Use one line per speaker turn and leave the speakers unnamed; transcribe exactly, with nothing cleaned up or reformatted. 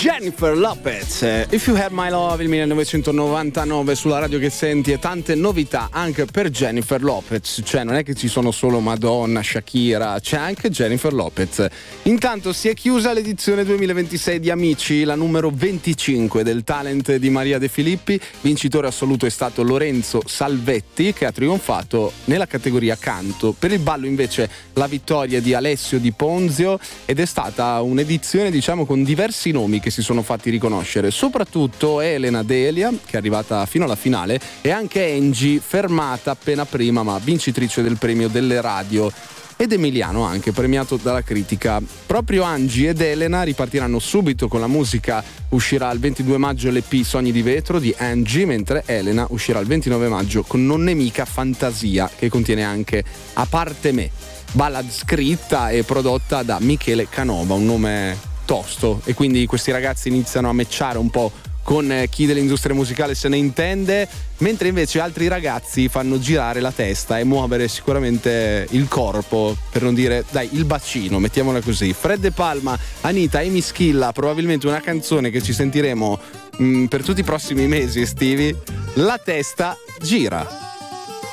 Jennifer Lopez, If You Had My Love, il millenovecentonovantanove sulla radio che senti, e tante novità anche per Jennifer Lopez, cioè non è che ci sono solo Madonna, Shakira, c'è anche Jennifer Lopez. Intanto si è chiusa l'edizione duemilaventisei di Amici, la numero venticinque del talent di Maria De Filippi. Vincitore assoluto è stato Lorenzo Salvetti, che ha trionfato nella categoria canto. Per il ballo invece la vittoria di Alessio Di Ponzio, ed è stata un'edizione diciamo con diversi nomi che si sono fatti riconoscere, soprattutto Elena Delia, che è arrivata fino alla finale, e anche Angie, fermata appena prima ma vincitrice del premio delle radio, ed Emiliano, anche premiato dalla critica. Proprio Angie ed Elena ripartiranno subito con la musica. Uscirà il ventidue maggio l'E P Sogni di vetro di Angie, mentre Elena uscirà il ventinove maggio con Non nemica Fantasia, che contiene anche A parte me, ballad scritta e prodotta da Michele Canova, un nome tosto, e quindi questi ragazzi iniziano a matchare un po' con chi dell'industria musicale se ne intende, mentre invece altri ragazzi fanno girare la testa e muovere sicuramente il corpo, per non dire, dai, il bacino, mettiamola così. Fred De Palma, Anita, Amy Schilla, probabilmente una canzone che ci sentiremo mh, per tutti i prossimi mesi estivi, La testa gira.